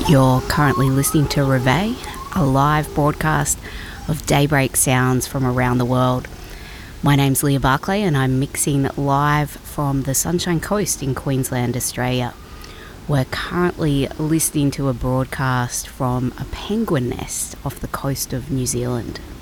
You're currently listening to Reveille, a live broadcast of daybreak sounds from around the world. My name's Leah Barclay and I'm mixing live from the Sunshine Coast in Queensland, Australia. We're currently listening to a broadcast from a penguin nest off the coast of New Zealand.